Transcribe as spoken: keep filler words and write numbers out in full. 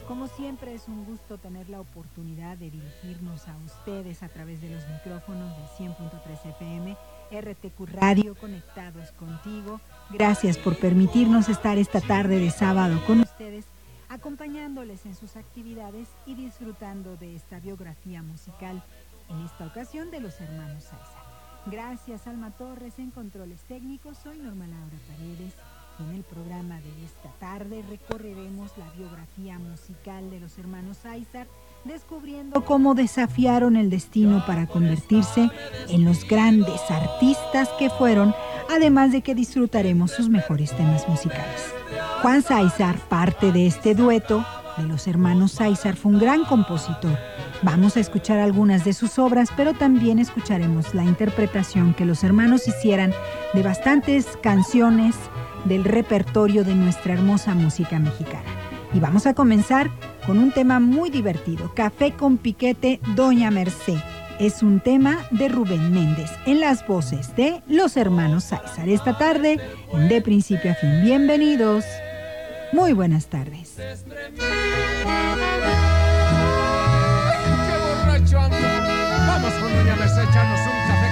Como siempre es un gusto tener la oportunidad de dirigirnos a ustedes a través de los micrófonos de cien punto tres F M, R T Q Radio, conectados contigo. Gracias por permitirnos estar esta tarde de sábado con ustedes, acompañándoles en sus actividades y disfrutando de esta biografía musical, en esta ocasión de los hermanos Sáizar. Gracias Alma Torres en controles técnicos, soy Norma Laura Paredes. En el programa de esta tarde recorreremos la biografía musical de los hermanos Sáizar, descubriendo cómo desafiaron el destino para convertirse en los grandes artistas que fueron, además de que disfrutaremos sus mejores temas musicales. Juan Sáizar, parte de este dueto de los hermanos Sáizar, fue un gran compositor. Vamos a escuchar algunas de sus obras, pero también escucharemos la interpretación que los hermanos hicieran de bastantes canciones del repertorio de nuestra hermosa música mexicana. Y vamos a comenzar con un tema muy divertido, Café con Piquete, Doña Mercé. Es un tema de Rubén Méndez, en las voces de los hermanos Sáizar. Esta tarde, en De Principio a Fin. Bienvenidos. Muy buenas tardes.